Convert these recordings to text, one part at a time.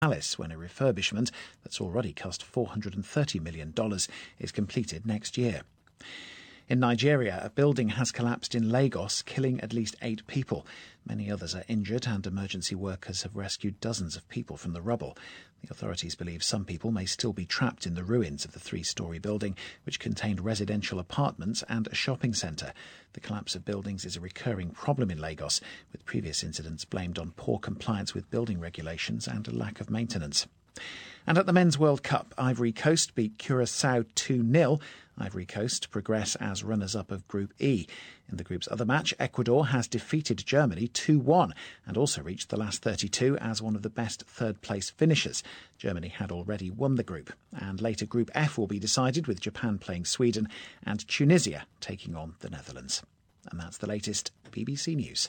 Palace when a refurbishment that's already cost $430 million is completed next year. In Nigeria, a building has collapsed in Lagos, killing at least 8 people. Many others are injured, and emergency workers have rescued dozens of people from the rubble. The authorities believe some people may still be trapped in the ruins of the 3-storey building, which contained residential apartments and a shopping centre. The collapse of buildings is a recurring problem in Lagos, with previous incidents blamed on poor compliance with building regulations and a lack of maintenance. And at the Men's World Cup, Ivory Coast beat Curaçao 2-0. Ivory Coast progress as runners-up of Group E. In the group's other match, Ecuador has defeated Germany 2-1 and also reached the last 32 as one of the best third-place finishers. Germany had already won the group. And later Group F will be decided with Japan playing Sweden and Tunisia taking on the Netherlands. And that's the latest BBC News.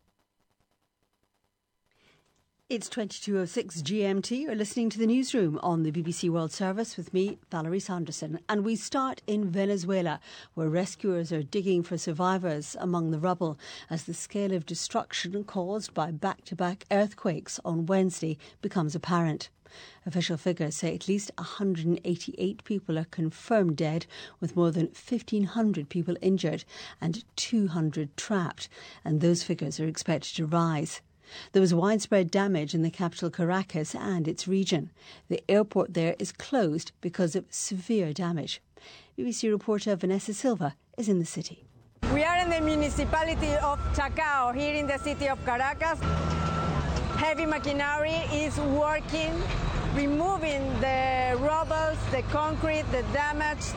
It's 22:06 GMT. You're listening to the newsroom on the BBC World Service with me, Valerie Sanderson. And we start in Venezuela, where rescuers are digging for survivors among the rubble as the scale of destruction caused by back-to-back earthquakes on Wednesday becomes apparent. Official figures say at least 188 people are confirmed dead, with more than 1,500 people injured and 200 trapped. And those figures are expected to rise. There was widespread damage in the capital Caracas and its region. The airport there is closed because of severe damage. BBC reporter Vanessa Silva is in the city. We are in the municipality of Chacao, here in the city of Caracas. Heavy machinery is working, removing the rubble, the concrete, the damage.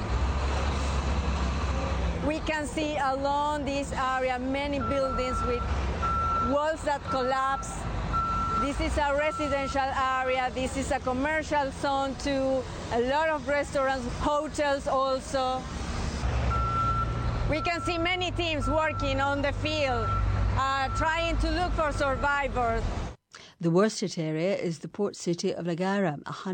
We can see along this area many buildings with walls that collapse. This is a residential area. This is a commercial zone too. A lot of restaurants, hotels also. We can see many teams working on the field, trying to look for survivors. The worst hit area is the port city of La Guaira,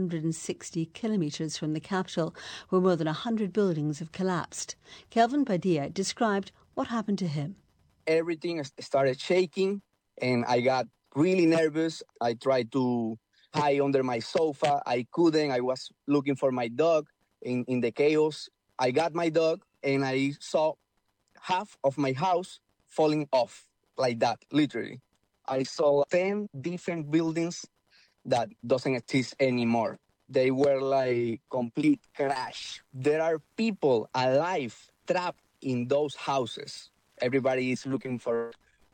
160 kilometres from the capital, where more than 100 buildings have collapsed. Kelvin Padilla described what happened to him. Everything started shaking and I got really nervous. I tried to hide under my sofa. I couldn't. I was looking for my dog in the chaos. I got my dog and I saw half of my house falling off like that, literally. I saw 10 different buildings that doesn't exist anymore. They were like complete crash. There are people alive trapped in those houses. Everybody is looking for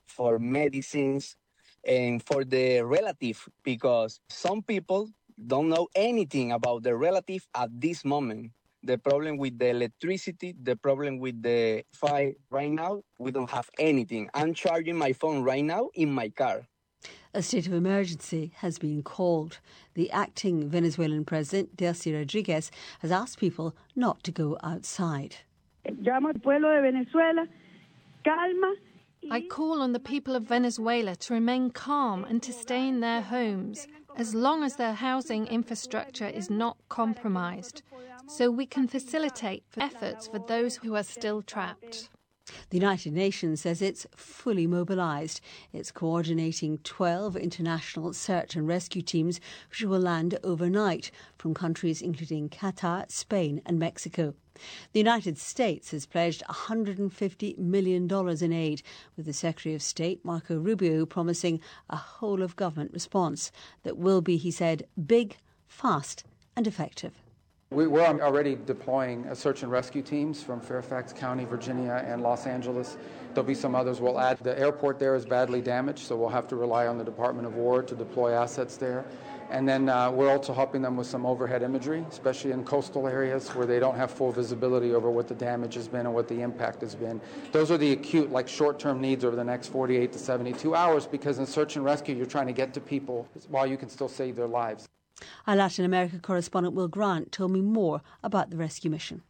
medicines and for the relative, because some people don't know anything about the relative at this moment. The problem with the electricity, the problem with the fire right now, we don't have anything. I'm charging my phone right now in my car. A state of emergency has been called. The acting Venezuelan president, Delcy Rodriguez, has asked people not to go outside. Llamo al pueblo de Venezuela. Calma. I call on the people of Venezuela to remain calm and to stay in their homes as long as their housing infrastructure is not compromised, so we can facilitate efforts for those who are still trapped. The United Nations says it's fully mobilised. It's coordinating 12 international search and rescue teams which will land overnight from countries including Qatar, Spain and Mexico. The United States has pledged $150 million in aid, with the Secretary of State, Marco Rubio, promising a whole-of-government response that will be, he said, big, fast and effective. We're already deploying search and rescue teams from Fairfax County, Virginia, and Los Angeles. There'll be some others we'll add. The airport there is badly damaged, so we'll have to rely on the Department of War to deploy assets there. And then we're also helping them with some overhead imagery, especially in coastal areas where they don't have full visibility over what the damage has been and what the impact has been. Those are the acute, like short-term needs over the next 48 to 72 hours, because in search and rescue, you're trying to get to people while you can still save their lives. Our Latin America correspondent Will Grant told me more about the rescue mission.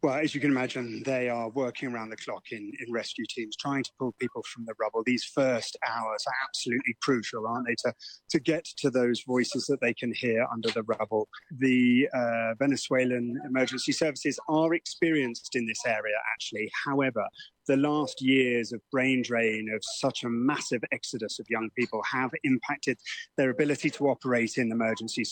Well, as you can imagine, they are working around the clock in rescue teams, trying to pull people from the rubble. These first hours are absolutely crucial, aren't they, to get to those voices that they can hear under the rubble. The Venezuelan emergency services are experienced in this area, actually. However, the last years of brain drain, of such a massive exodus of young people, have impacted their ability to operate in emergency